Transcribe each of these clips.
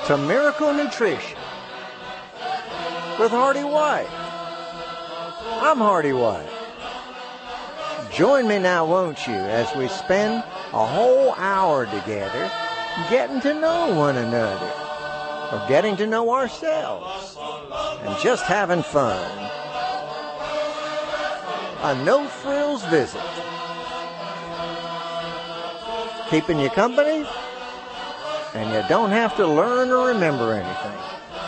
to Miracle Nutrition with Hardy White. I'm Hardy White. Join me now, won't you, as we spend a whole hour together getting to know one another, or getting to know ourselves, and just having fun. A no-frills visit. Keeping you company, and you don't have to learn or remember anything.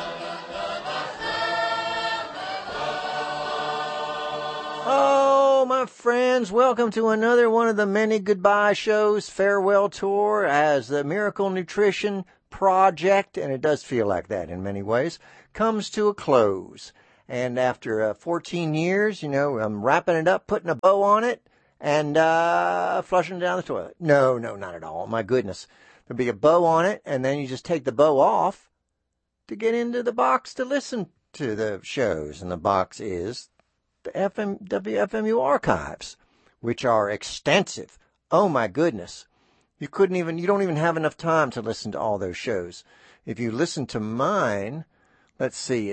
Oh, my friends, welcome to another one of the many goodbye shows, farewell tour, as the Miracle Nutrition Project, and it does feel like that in many ways, comes to a close. And after 14 years, I'm wrapping it up, putting a bow on it, and flushing it down the toilet. No, not at all. My goodness. There'll be a bow on it, and then you just take the bow off to get into the box to listen to the shows. And the box is the WFMU archives, which are extensive. Oh, my goodness. You don't even have enough time to listen to all those shows. If you listen to mine, let's see,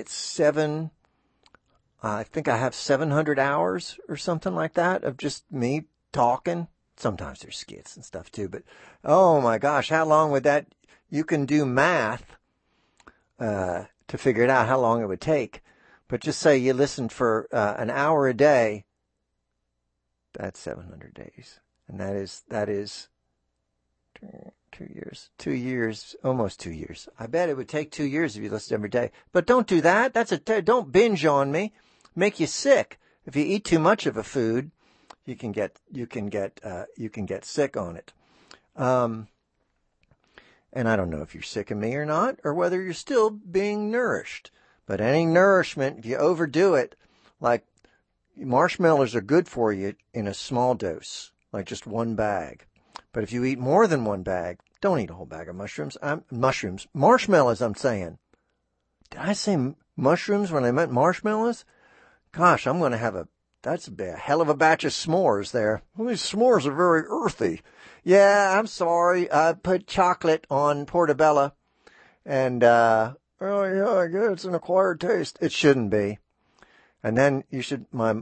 I think I have 700 hours or something like that of just me talking. Sometimes there's skits and stuff too, but oh my gosh, how long would that, you can do math to figure it out how long it would take. But just say you listen for an hour a day, that's 700 days. And that is 2 years, almost 2 years. I bet it would take 2 years if you listened every day. But don't do that. Don't binge on me. Make you sick. If you eat too much of a food, you can get sick on it. And I don't know if you're sick of me or not, or whether you're still being nourished. But any nourishment, if you overdo it, like marshmallows are good for you in a small dose, like just one bag. But if you eat more than one bag, don't eat a whole bag of mushrooms. Marshmallows, I'm saying. Did I say mushrooms when I meant marshmallows? Gosh, I'm going to that's a hell of a batch of s'mores there. Well, these s'mores are very earthy. Yeah, I'm sorry. I put chocolate on portobello. And, oh yeah, I guess it's an acquired taste. It shouldn't be. And then my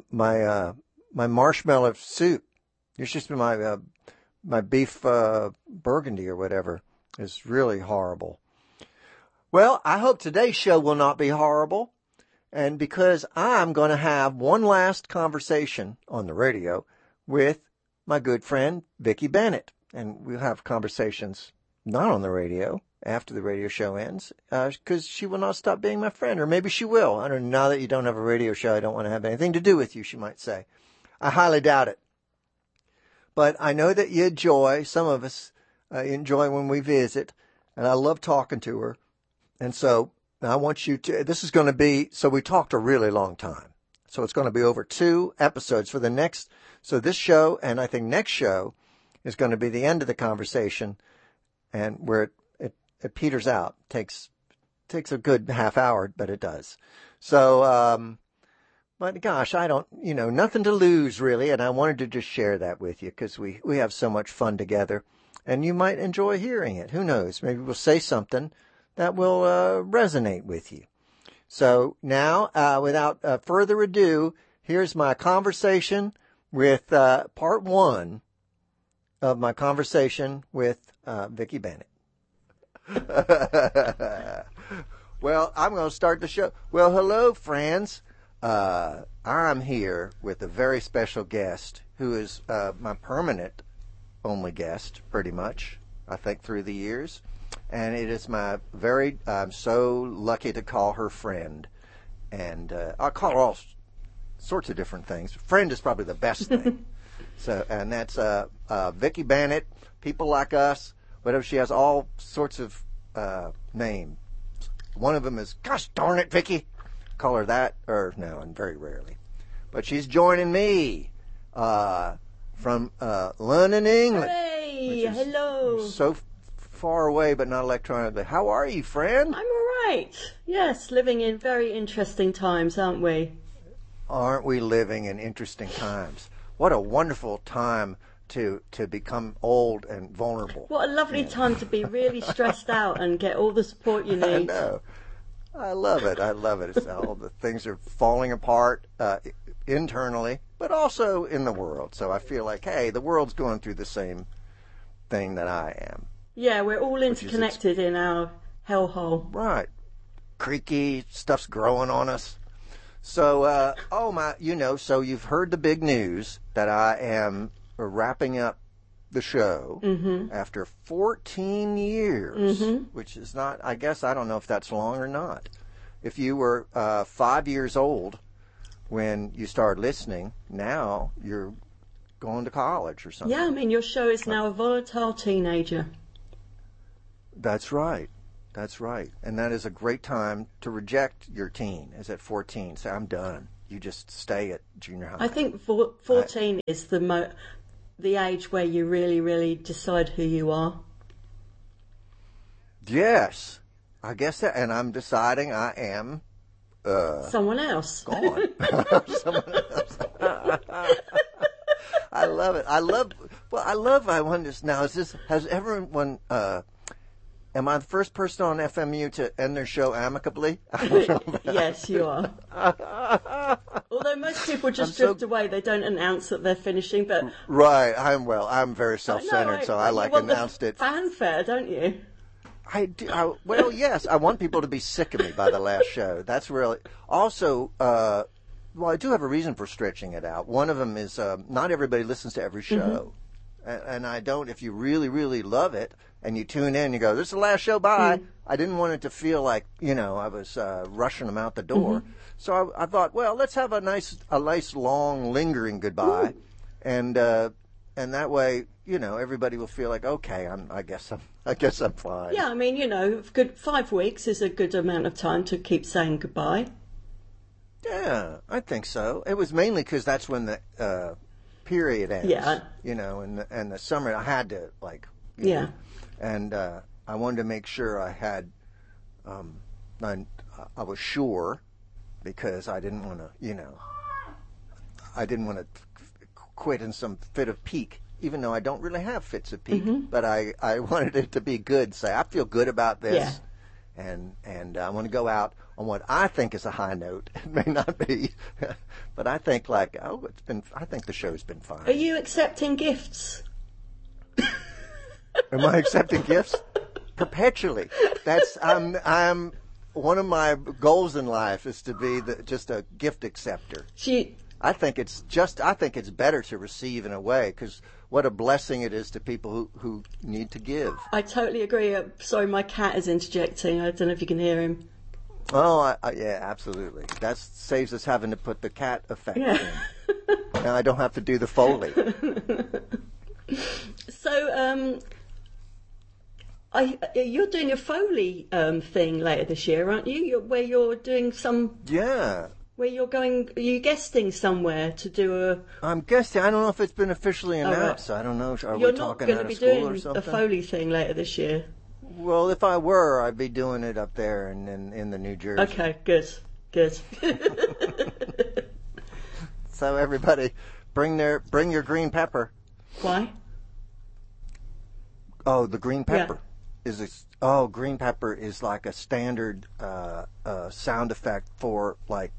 marshmallow soup. It should be my beef, burgundy or whatever is really horrible. Well, I hope today's show will not be horrible. And because I'm going to have one last conversation on the radio with my good friend, Vicki Bennett. And we'll have conversations not on the radio after the radio show ends, because she will not stop being my friend. Or maybe she will. I don't know. Now that you don't have a radio show, I don't want to have anything to do with you, she might say. I highly doubt it. But I know that you enjoy, some of us enjoy when we visit. And I love talking to her. And so I want you to, this is going to be, so we talked a really long time. So it's going to be over 2 episodes for the next, so this show and I think next show is going to be the end of the conversation, and where it peters out. Takes a good half hour, but it does. So, but gosh, I don't, nothing to lose really. And I wanted to just share that with you because we have so much fun together and you might enjoy hearing it. Who knows? Maybe we'll say something that will resonate with you. So now, without further ado, here's my conversation with part 1 of my conversation with Vicki Bennett. Well, I'm going to start the show. Well, hello, friends. I'm here with a very special guest who is my permanent only guest, pretty much, I think, through the years. And it is I'm so lucky to call her friend. And I'll call her all sorts of different things. Friend is probably the best thing. And that's Vicki Bennett, People Like Us, whatever. She has all sorts of names. One of them is, gosh darn it, Vicki. Call her that, or no, and very rarely. But she's joining me from London, England. Hey, hello. So far away, but not electronically. How are you, friend? I'm all right. Yes, living in very interesting times, aren't we? Aren't we living in interesting times? What a wonderful time to become old and vulnerable. What a lovely time to be really stressed out and get all the support you I need. know. I love it. It's all the things are falling apart internally, but also in the world. So I feel like, hey, the world's going through the same thing that I am. Yeah, we're all interconnected in our hellhole. Right. Creaky stuff's growing on us. So, so you've heard the big news that I am wrapping up the show after 14 years, which is not, I guess, I don't know if that's long or not. If you were 5 years old when you started listening, now you're going to college or something. Yeah, I mean, your show is now a volatile teenager. That's right. And that is a great time to reject your teen, is at 14. Say, I'm done. You just stay at junior high. I think 14 is the age where you really, really decide who you are. Yes. I guess that, and I'm deciding I am someone else. Gone. Someone else. I love it. I wonder now, has everyone, am I the first person on FMU to end their show amicably? Yes, you are. Although most people just drift away, they don't announce that they're finishing. But right, I'm very self-centered, so I announced it. Fanfare, don't you? I do. Well, yes, I want people to be sick of me by the last show. That's really also. Well, I do have a reason for stretching it out. One of them is not everybody listens to every show. And I don't, if you really, really love it and you tune in and you go, this is the last show, bye. I didn't want it to feel like, I was rushing them out the door. So I thought, well, let's have a nice, long, lingering goodbye. And that way, everybody will feel like, okay, I guess I'm fine. Yeah, I mean, good 5 weeks is a good amount of time to keep saying goodbye. Yeah, I think so. It was mainly because that's when the period ends. Yeah. And the summer I had to and I wanted to make sure I had I was sure, because I didn't want to quit in some fit of pique, even though I don't really have fits of pique, but I wanted it to be good. Say, I feel good about this. And I want to go out on what I think is a high note. It may not be, but I think I think the show's been fine. Are you accepting gifts? Am I accepting gifts? Perpetually. I'm one of my goals in life is to be just a gift acceptor. I think it's better to receive in a way, because what a blessing it is to people who need to give. I totally agree. Sorry, my cat is interjecting. I don't know if you can hear him. Oh, yeah, absolutely. That saves us having to put the cat effect in. Now I don't have to do the Foley. So, you're doing a Foley thing later this year, aren't you? Where you're doing some... Yeah. Where you're going... Are you guesting somewhere to do a... I'm guessing. I don't know if it's been officially announced. Right. I don't know. Are we talking out of school or something? You're not going to be doing a Foley thing later this year? Well, if I were, I'd be doing it up there in the New Jersey. Okay, good. So everybody, bring your green pepper. Why? Oh, the green pepper green pepper is like a standard sound effect for like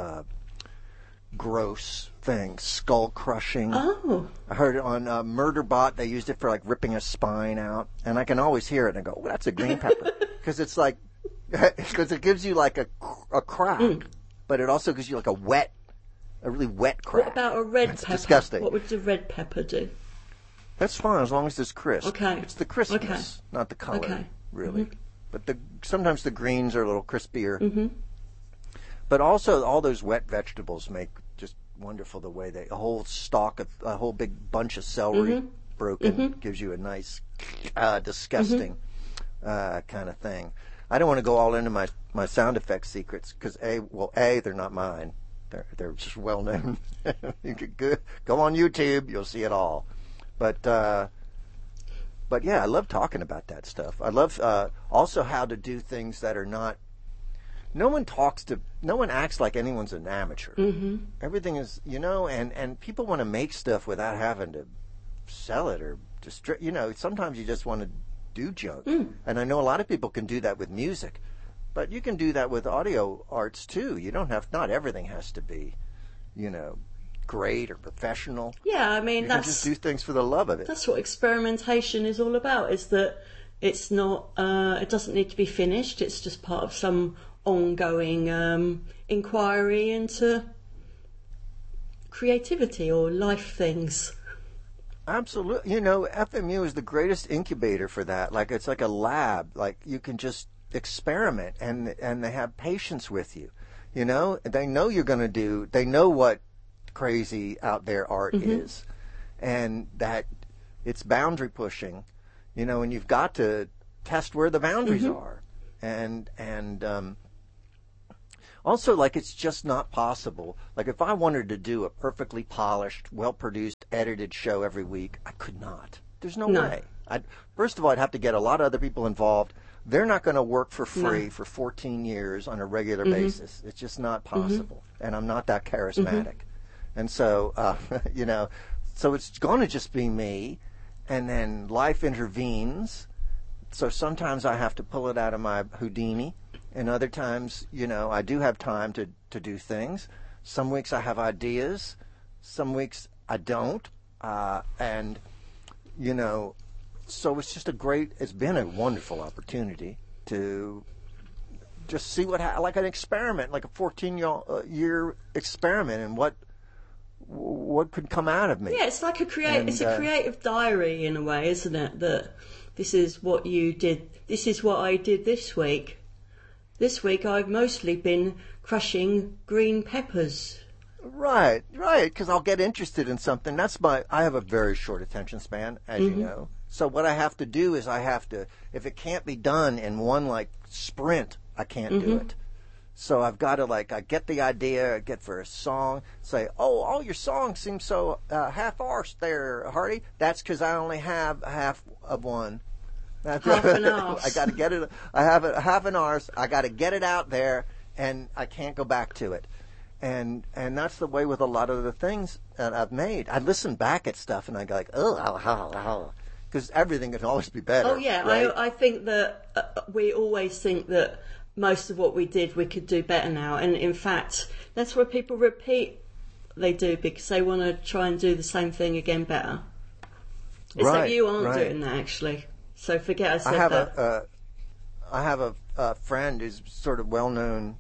gross things, skull crushing. Oh. I heard it on Murderbot. They used it for like ripping a spine out, and I can always hear it and I go, "Oh, that's a green pepper," because it's like because it gives you like a crack, but it also gives you like a really wet crack. What about a red pepper? Disgusting. What would the red pepper do? That's fine as long as it's crisp. Okay. It's the crispness, not the color, really. Mm-hmm. But sometimes the greens are a little crispier. Mm-hmm. But also, all those wet vegetables make just wonderful the way a whole big bunch of celery broken gives you a nice, disgusting kind of thing. I don't want to go all into my sound effect secrets because they're not mine. They're just well known. You could go on YouTube, you'll see it all. But yeah, I love talking about that stuff. I love also how to do things that are not. No one acts like anyone's an amateur. Mm-hmm. Everything is, and people want to make stuff without having to sell it or sometimes you just want to do junk. And I know a lot of people can do that with music, but you can do that with audio arts too. You don't have, not everything has to be, great or professional. Yeah, I mean, you can just do things for the love of it. That's what experimentation is all about, is that it's not, it doesn't need to be finished. It's just part of some ongoing inquiry into creativity or life things. Absolutely. FMU is the greatest incubator for that. Like, it's like a lab. Like, you can just experiment, and they have patience with you. They know you're going to do, they know what crazy out there art is, and that it's boundary pushing, and you've got to test where the boundaries are. And also, like, it's just not possible. Like, if I wanted to do a perfectly polished, well-produced, edited show every week, I could not. There's no way. First of all, I'd have to get a lot of other people involved. They're not going to work for free for 14 years on a regular basis. It's just not possible. And I'm not that charismatic. And so, so it's going to just be me. And then life intervenes. So sometimes I have to pull it out of my Houdini. And other times, I do have time to do things. Some weeks I have ideas. Some weeks I don't. And, so it's just it's been a wonderful opportunity to just see like an experiment, like a 14-year experiment, and what could come out of me. Yeah, it's like it's a creative diary in a way, isn't it? That this is what you did. This is what I did this week. This week I've mostly been crushing green peppers. Right, because I'll get interested in something. I have a very short attention span, as you know. So what I have to do is if it can't be done in one, sprint, I can't do it. So I've got to, I get the idea, I get for a song, say, oh, all your songs seem so half-arsed there, Hardy. That's because I only have half of one. Half an arse. I got to get it. I have half an arse. I got to get it out there, and I can't go back to it. And that's the way with a lot of the things that I've made. I listen back at stuff, and I go like, oh, because everything can always be better. Oh yeah, right? I think that we always think that most of what we did we could do better now, and in fact, that's where people repeat. They do because they want to try and do the same thing again better. It's like you aren't doing that actually. So forget I said that. I have a friend who's sort of well-known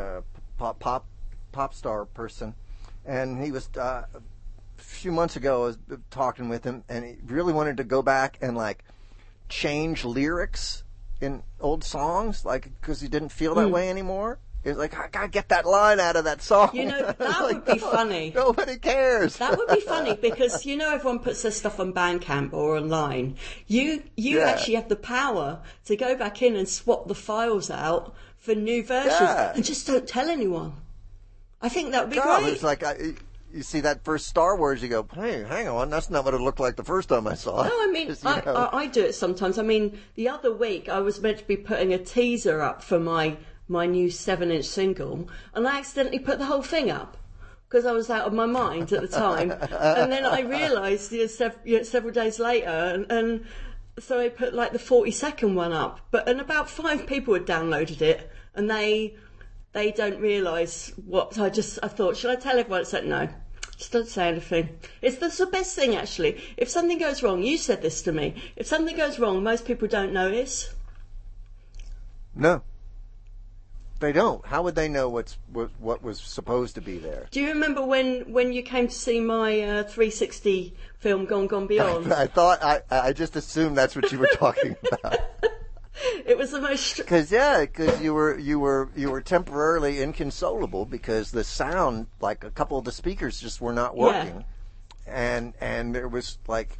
pop star person, and he was a few months ago I was talking with him, and he really wanted to go back and change lyrics in old songs, because he didn't feel that way anymore. He's like, I gotta get that line out of that song. That would be funny. Nobody cares. That would be funny because everyone puts their stuff on Bandcamp or online. You actually have the power to go back in and swap the files out for new versions and just don't tell anyone. I think that would be great. It's like you see that first Star Wars, you go, hey, hang on, that's not what it looked like the first time I saw it. No, I mean, I do it sometimes. I mean, the other week I was meant to be putting a teaser up for my new 7-inch single, and I accidentally put the whole thing up because I was out of my mind at the time. And then I realised several days later, and so I put the 40-second one up. And about 5 people had downloaded it, and they don't realise what I thought, should I tell everyone? I said, no, just don't say anything. That's the best thing, actually. If something goes wrong, you said this to me, if something goes wrong, most people don't notice. No. They don't. How would they know what was supposed to be there? Do you remember when you came to see my 360 film, Gone Beyond? I just assumed that's what you were talking about. It was the most because you were temporarily inconsolable because the sound, a couple of the speakers just were not working, and there was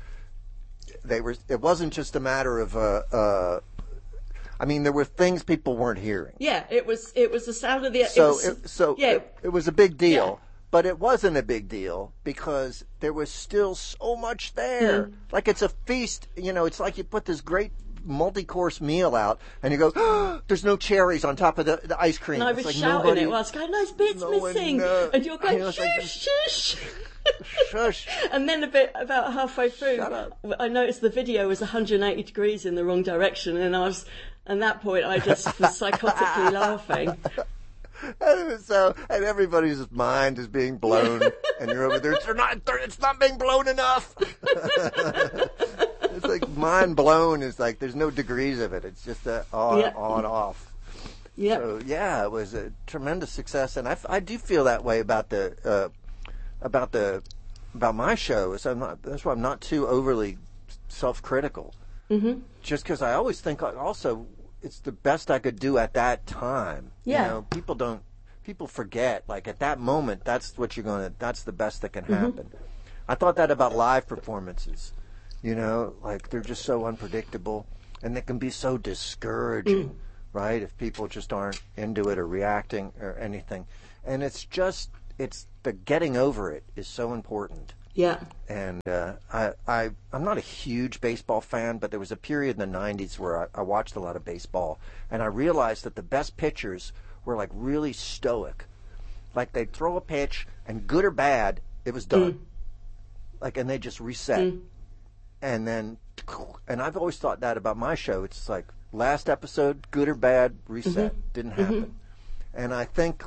it wasn't just a matter of there were things people weren't hearing. Yeah, it was the sound of the. It was a big deal. Yeah. But it wasn't a big deal because there was still so much there. Like it's a feast, it's like you put this great multi-course meal out, and you go, oh, there's no cherries on top of the ice cream. And I It's was like shouting nobody, it while I was going, those bits no one missing. knows. And you're going, I know, it's like, shush, shush. shush. And then about halfway through, Shut up. I noticed the video was 180 degrees in the wrong direction, and at that point I just was psychotically laughing. And everybody's mind is being blown, and you're over there. It's not being blown enough. It's like mind blown is like there's no degrees of it. It's just on off. Yeah. So yeah, it was a tremendous success, and I do feel that way about my show. So that's why I'm not too overly self-critical. Mm-hmm. Just because I always think also it's the best I could do at that time. Yeah. People forget, like at that moment, that's the best that can happen. I thought that about live performances, like they're just so unpredictable and they can be so discouraging, right? If people just aren't into it or reacting or anything. And it's the getting over it is so important. Yeah. And I'm not a huge baseball fan, but there was a period in the 90s where I watched a lot of baseball, and I realized that the best pitchers were like really stoic. Like they'd throw a pitch, and good or bad, it was done. And they just reset. And then, and I've always thought that about my show. It's like last episode, good or bad, reset. Didn't happen. And I think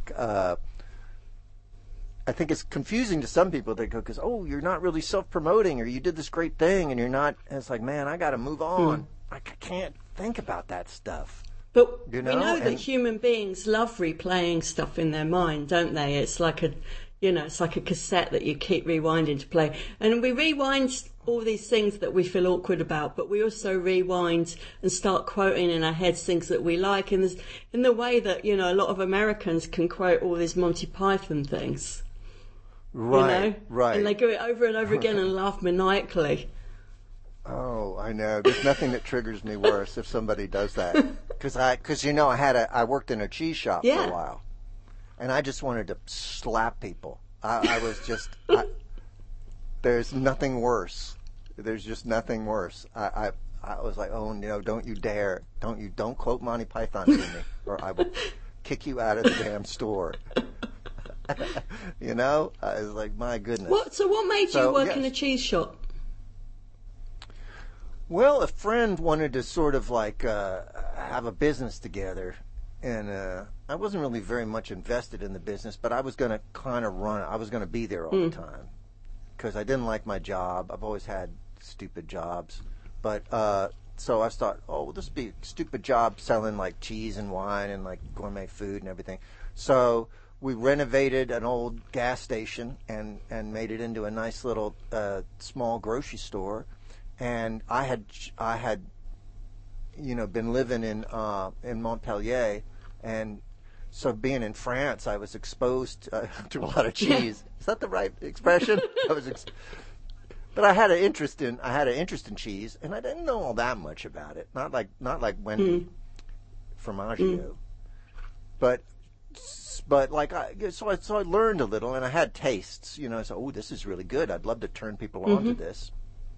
I think it's confusing to some people. They go, because, you're not really self-promoting, or you did this great thing, and you're not. And it's like, man, I got to move on. I can't think about that stuff. But we know that human beings love replaying stuff in their mind, don't they? It's like it's like a cassette that you keep rewinding to play. And we rewind all these things that we feel awkward about, but we also rewind and start quoting in our heads things that we like in the way that, a lot of Americans can quote all these Monty Python things. Right, right. And they do it over and over again and laugh maniacally. Oh, I know. There's nothing that triggers me worse if somebody does that. Because I worked in a cheese shop for a while, and I just wanted to slap people. I was just, there's nothing worse. There's just nothing worse. I was like, oh no, don't you dare. Don't quote Monty Python to me, or I will kick you out of the damn store. I was like, my goodness. What made you work in a cheese shop? Well, a friend wanted to sort of have a business together, and I wasn't really very much invested in the business, but I was going to kind of run it. I was going to be there all the time because I didn't like my job. I've always had stupid jobs, but so I thought, this would be a stupid job selling like cheese and wine and like gourmet food and everything. So we renovated an old gas station and made it into a nice little small grocery store. And I had been living in Montpellier, and so being in France, I was exposed to a lot of cheese. Is that the right expression? But I had an interest in cheese, and I didn't know all that much about it. Not like Wendy Formaggio, but so I learned a little, and I had tastes. So this is really good. I'd love to turn people on to this.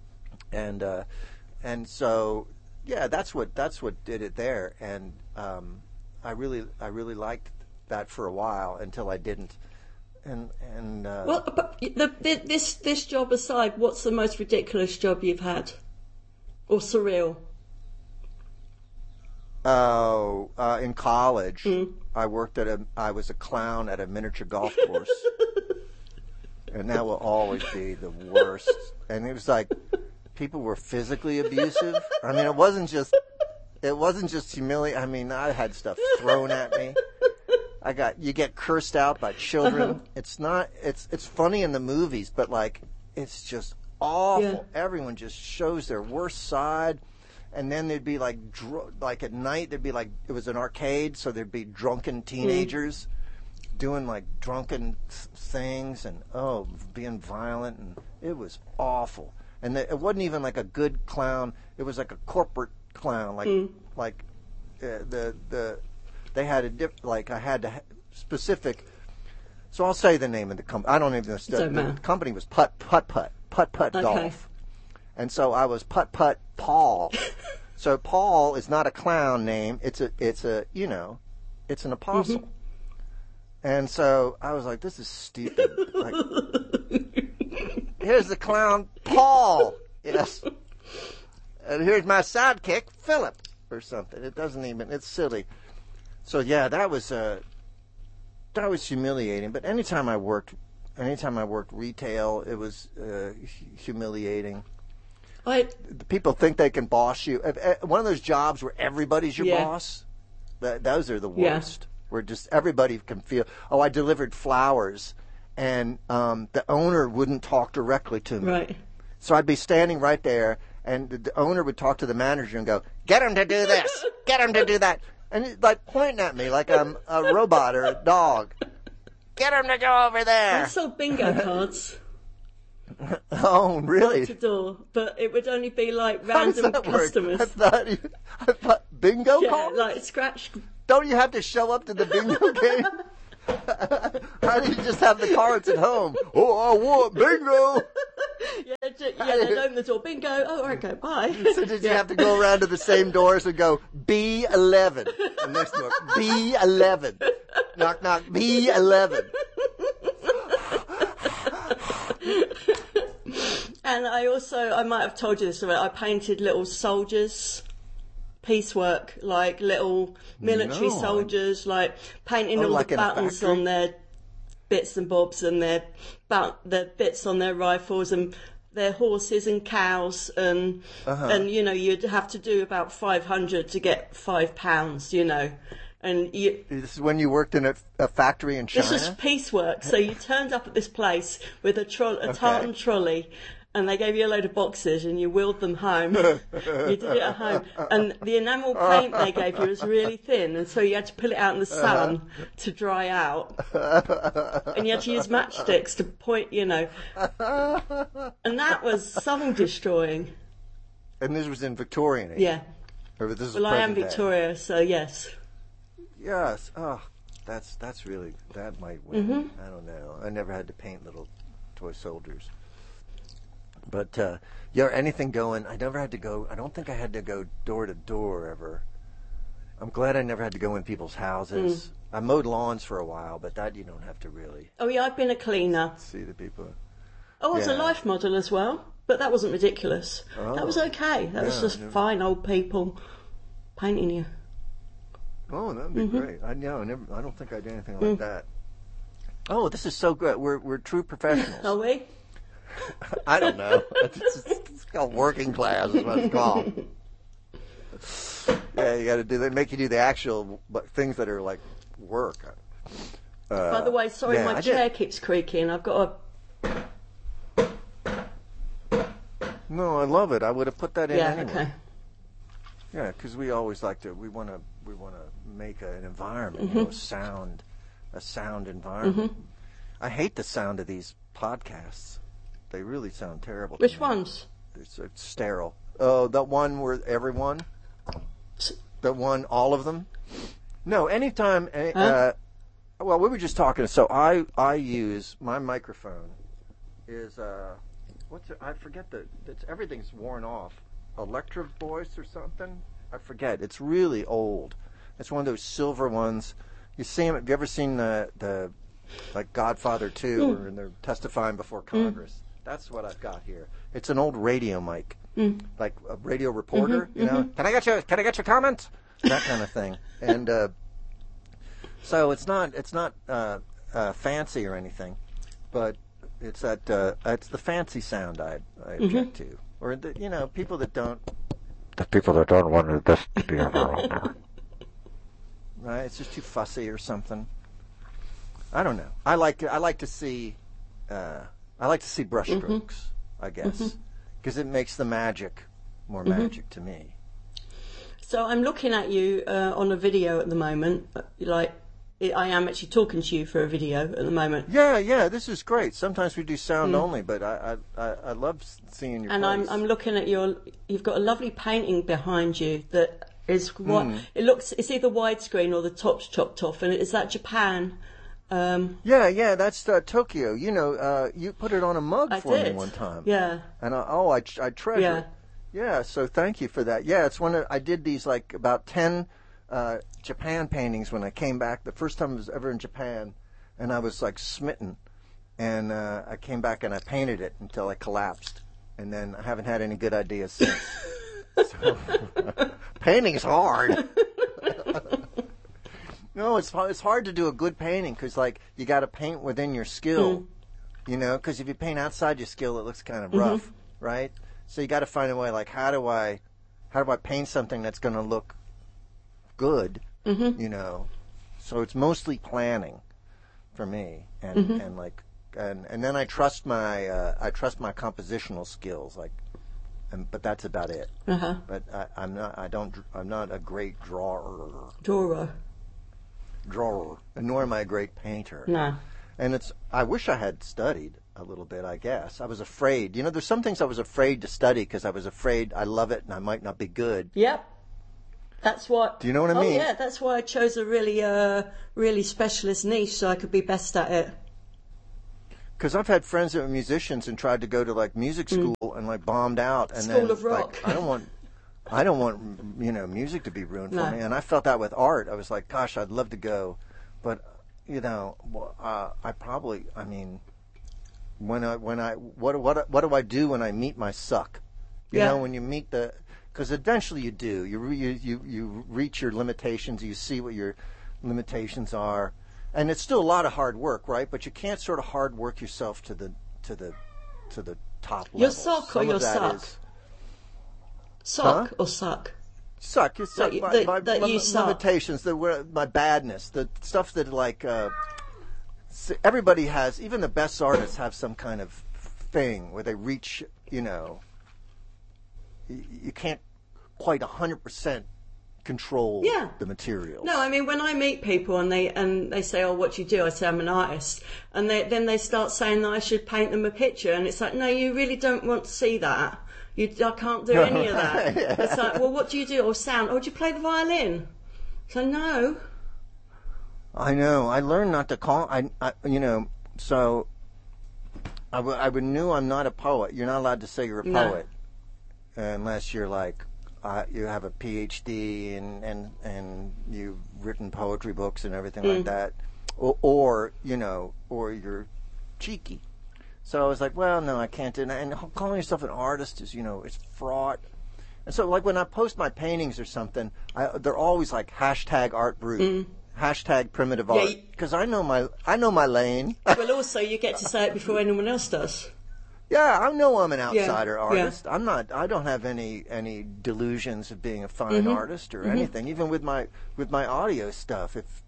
And so that's what did it there, and I really liked that for a while until I didn't, but this job aside, what's the most ridiculous job you've had, or surreal? In college, I was a clown at a miniature golf course, and that will always be the worst. And it was like, people were physically abusive. I mean, it wasn't just humiliating. I mean, I had stuff thrown at me. You get cursed out by children. It's funny in the movies, but it's just awful. Yeah. Everyone just shows their worst side. And then there'd be like at night, there'd be it was an arcade, so there'd be drunken teenagers doing drunken things and being violent, and it was awful. And it wasn't even like a good clown. It was like a corporate clown. They had I had to specific. So I'll say the name of the company. I don't even know. The company was Putt Golf. And so I was Putt Paul. So Paul is not a clown name. It's an apostle. Mm-hmm. And so I was like, this is stupid. Like, here's the clown, Paul. Yes. And here's my sidekick, Philip, or something. It doesn't even, it's silly. So yeah, that was humiliating. But anytime I worked retail, it was humiliating. People think they can boss you. One of those jobs where everybody's your boss, those are the worst. Where just everybody can feel, oh, I delivered flowers, and the owner wouldn't talk directly to me. Right. So I'd be standing right there, and the owner would talk to the manager and go, get him to do this, get him to do that. And he's like pointing at me like I'm a robot or a dog. Get him to go over there. I sold bingo cards. Oh, really? Door to door, but it would only be like random customers. I thought bingo cards? Like scratch. Don't you have to show up to the bingo game? How do you just have the cards at home? Oh, I want bingo. They'd open the door. Bingo. Oh, all right, go. Bye. So did you have to go around to the same doors and go, B11? The next door, B11. Knock, knock, B11. And I might have told you this already, I painted little soldiers, piecework, like little military soldiers, like painting all like the buttons on their bits and bobs and their bits on their rifles and their horses and cows and you'd have to do about 500 to get £5, And this is when you worked in a factory in China? This was piecework. So you turned up at this place with a tartan trolley, and they gave you a load of boxes, and you wheeled them home. You did it at home. And the enamel paint they gave you was really thin, and so you had to pull it out in the sun to dry out. And you had to use matchsticks to point, And that was soul-destroying. And this was in Victorian age? Yeah. Or this is well, I am Victoria, so yes. Yes. Oh, that's really, that might win. Mm-hmm. I don't know. I never had to paint little toy soldiers. But, anything going, I never had to go, I don't think I had to go door to door ever. I'm glad I never had to go in people's houses. I mowed lawns for a while, but that you don't have to really. Oh yeah, I've been a cleaner. See the people. I was a life model as well, but that wasn't ridiculous. Oh. That was okay. That was just fine old people painting you. Oh, that'd be great. I don't think I did anything like that. Oh, this is so good. We're true professionals. Are we? I don't know. It's called working class is what it's called. Yeah, you got to do that. Make you do the actual things that are like work. By the way, sorry, my chair keeps creaking. I've got a. No, I love it. I would have put that in anyway. Okay. Yeah, because we always like to. We want to make an environment, a sound environment. Mm-hmm. I hate the sound of these podcasts. They really sound terrible. Which ones? It's sterile. Oh, that one where everyone. That one, all of them. No, anytime. Well, we were just talking. So I use my microphone. Is what's it? I forget everything's worn off. Electro Voice or something. I forget. It's really old. It's one of those silver ones. You see them. Have you ever seen the like Godfather 2 where they're testifying before Congress? That's what I've got here. It's an old radio mic, like a radio reporter. You know, can I get your comment? That kind of thing. And so it's not fancy or anything, but it's the fancy sound I object to, or people that don't. The people that don't want this to be around. Right? It's just too fussy or something. I don't know. I like to see brushstrokes, I guess, because it makes the magic more magic to me. So I'm looking at you on a video at the moment. I am actually talking to you for a video at the moment. Yeah. This is great. Sometimes we do sound only, but I love seeing your. And face. I'm looking at you've got a lovely painting behind you that is what it looks. It's either widescreen or the top's chopped off, and is that Japan? Yeah, that's Tokyo. You put it on a mug for me one time. Yeah. And I treasure it. Yeah, so thank you for that. Yeah, it's I did these like about 10 Japan paintings when I came back. The first time I was ever in Japan, and I was like smitten. And I came back and I painted it until I collapsed. And then I haven't had any good ideas since. So, painting's hard. No, it's hard to do a good painting because like you got to paint within your skill, you know. Because if you paint outside your skill, it looks kind of rough, right? So you got to find a way. Like how do I paint something that's going to look good, you know? So it's mostly planning for me, and and then I trust my compositional skills, like. But that's about it. But I'm not a great drawer. And nor am I a great painter. No. And I wish I had studied a little bit, I guess. I was afraid. You know, there's some things I was afraid to study because I was afraid I love it and I might not be good. Yep. That's what. Do you know what I mean? Oh yeah, that's why I chose a really specialist niche so I could be best at it. Because I've had friends that were musicians and tried to go to like music school and like bombed out. And School then, of Rock. Like, I don't want music to be ruined for me. And I felt that with art. I was like, gosh, I'd love to go, but you know, what do I do when I meet my suck? You know, when you meet because eventually you do. You reach your limitations. You see what your limitations are. And it's still a lot of hard work, right? But you can't sort of hard work yourself to the top level. Your sock or your suck? Sock or suck? Suck. You suck. My limitations, my badness, the stuff that like everybody has. Even the best artists have some kind of thing where they reach. You know, you can't quite 100%. Control the materials. No, I mean when I meet people and they say, "Oh, what do you do?" I say, "I'm an artist," and then they start saying that I should paint them a picture, and it's like, no, you really don't want to see that. I can't do any of that. Yeah. It's like, well, what do you do? Or sound? Or do you play the violin? So no. I know. I learned not to call. You know. So I knew I'm not a poet. You're not allowed to say you're a poet unless you're like. You have a PhD and you've written poetry books and everything like that, or you're cheeky. So I was like, well, no, I can't do that. And calling yourself an artist is, it's fraught. And so, like when I post my paintings or something, they're always like #ArtBrut, #primitive art, because I know my lane. Well, also you get to say it before anyone else does. Yeah, I know I'm an outsider artist. I'm not. I don't have any delusions of being a fine artist or anything. Even with my audio stuff, if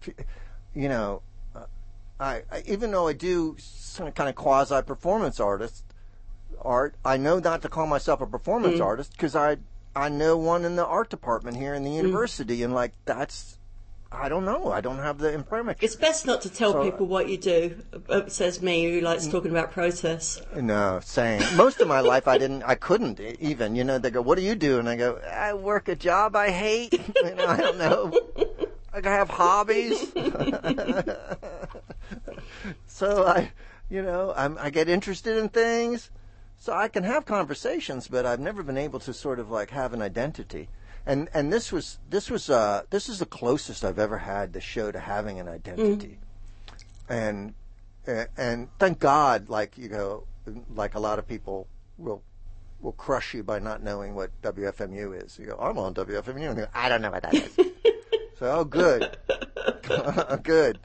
I even though I do some kind of quasi performance art, I know not to call myself a performance artist because I know one in the art department here in the university, and like that's. I don't know. I don't have the imprimatur. It's best not to tell people what you do, says me, who likes talking about protests. No, same. Most of my life I couldn't even. They go, what do you do? And I go, I work a job I hate. I don't know. I have hobbies. So I get interested in things. So I can have conversations, but I've never been able to sort of like have an identity. And this is the closest I've ever had the show to having an identity, and thank God, like like a lot of people will crush you by not knowing what WFMU is. You go, I'm on WFMU, and you go, I don't know what that is. So good, good.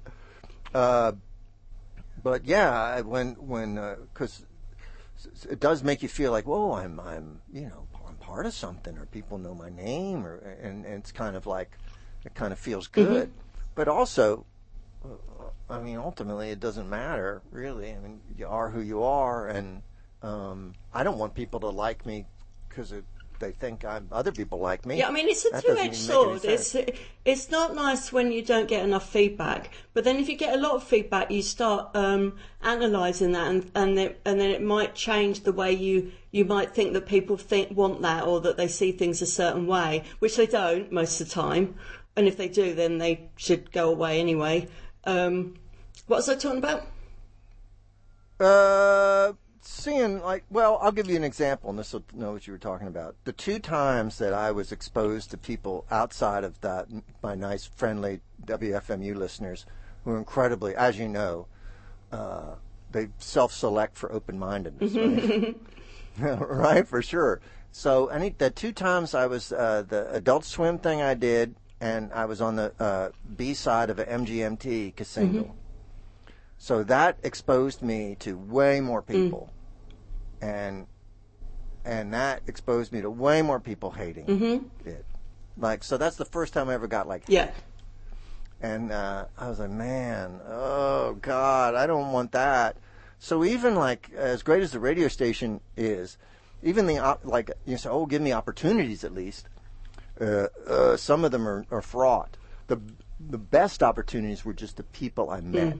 But yeah, when because it does make you feel like, whoa, I'm part of something, or people know my name, and it's kind of like it kind of feels good. But also, I mean, ultimately, it doesn't matter really. I mean, you are who you are, and I don't want people to like me because they think other people like me. Yeah, I mean, it's a two-edged sword. It's not nice when you don't get enough feedback, but then if you get a lot of feedback, you start analysing that, and then it might change the way you might think that people want that, or that they see things a certain way, which they don't most of the time. And if they do, then they should go away anyway. What was I talking about? seeing, like, well, I'll give you an example, and this will know what you were talking about. The 2 times that I was exposed to people outside of that, my nice, friendly WFMU listeners, who are incredibly, as you know, they self-select for open-mindedness, right? Right, for sure. So the 2 times I was, the Adult Swim thing I did, and I was on the B side of an MGMT single. So that exposed me to way more people, and that exposed me to way more people hating it. Like, so that's the first time I ever got like hate. And I was like, man, oh God, I don't want that. So even like as great as the radio station is, even the like you say, oh, give me opportunities at least. Some of them are fraught. The best opportunities were just the people I met.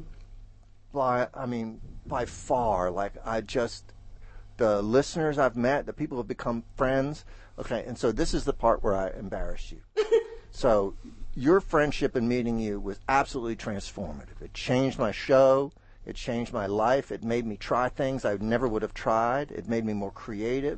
By far, like the listeners I've met, the people who have become friends. Okay, and so this is the part where I embarrass you. So your friendship and meeting you was absolutely transformative. It changed my show. It changed my life. It made me try things I never would have tried. It made me more creative.